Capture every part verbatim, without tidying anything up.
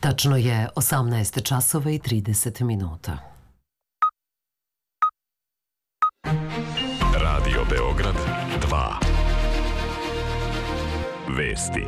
Tačno je osamnaest časova i trideset minuta. Radio Beograd dva. Vesti.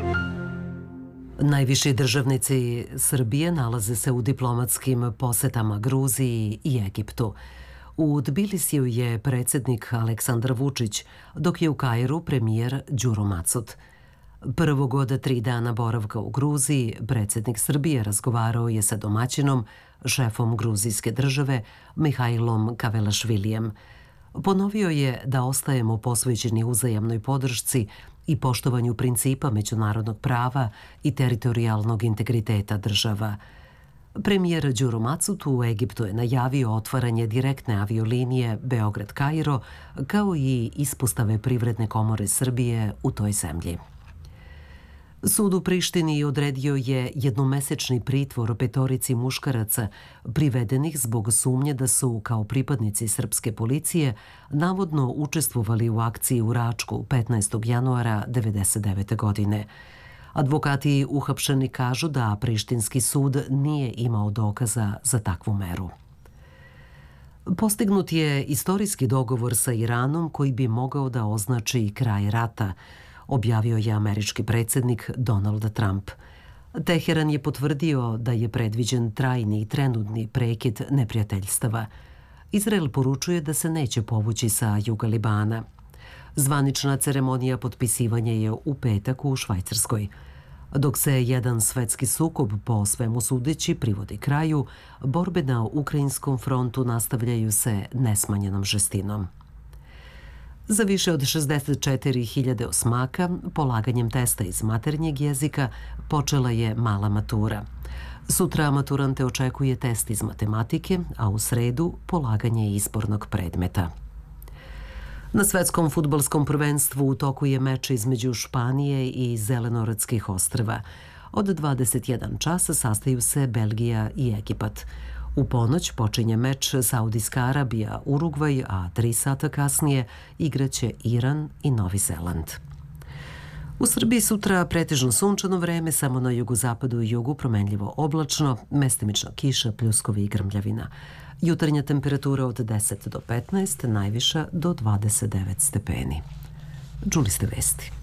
Najviši državnici Srbije nalaze se u diplomatskim posetama Gruziji i Egiptu. U Tbilisiju je predsjednik Aleksandar Vučić, dok je u Kairu premijer Đuro Macut. Prvog od tri dana boravka u Gruziji, predsjednik Srbije razgovarao je sa domaćinom, šefom gruzijske države, Mihajlom Kavelašvilijem. Ponovio je da ostajemo posvećeni uzajamnoj podršci i poštovanju principa međunarodnog prava i teritorijalnog integriteta država. Premijer Đuro Macut u Egiptu je najavio otvaranje direktne aviolinije Beograd-Kairo, kao i ispostave Privredne komore Srbije u toj zemlji. Sud u Prištini odredio je jednomesečni pritvor petorici muškaraca privedenih zbog sumnje da su, kao pripadnici srpske policije, navodno učestvovali u akciji u Račku petnaestog januara devedeset devete. godine. Advokati uhapšeni kažu da prištinski sud nije imao dokaza za takvu meru. Postignut je istorijski dogovor sa Iranom koji bi mogao da označi kraj rata, objavio je američki predsjednik Donald Trump. Teheran je potvrdio da je predviđen trajni i trenutni prekid neprijateljstava. Izrael poručuje da se neće povući sa juga Libana. Zvanična ceremonija potpisivanja je u petak u Švajcarskoj. Dok se jedan svetski sukob po svemu sudeći privodi kraju, borbe na ukrajinskom frontu nastavljaju se nesmanjenom žestinom. Za više od šezdeset četiri hiljade osmaka, polaganjem testa iz maternjeg jezika, počela je mala matura. Sutra maturante očekuje test iz matematike, a u sredu polaganje izbornog predmeta. Na svetskom fudbalskom prvenstvu u toku je meč između Španije i Zelenorodskih ostrva. Od dvadeset jedan časa sastaju se Belgija i Egipat. U ponoć počinje meč Saudijska Arabija, Urugvaj, a tri sata kasnije igraće Iran i Novi Zeland. U Srbiji sutra pretežno sunčano vreme, samo na jugozapadu i jugu promenljivo oblačno, mestimično kiša, pljuskovi i grmljavina. Jutarnja temperatura od deset do petnaest, najviša do dvadeset devet stepeni. Čuli ste vesti.